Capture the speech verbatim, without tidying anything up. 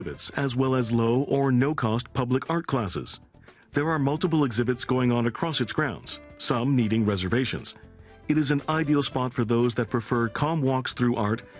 exhibits, as well as low or no-cost public art classes. There are multiple exhibits going on across its grounds, some needing reservations. It is an ideal spot for those that prefer calm walks through art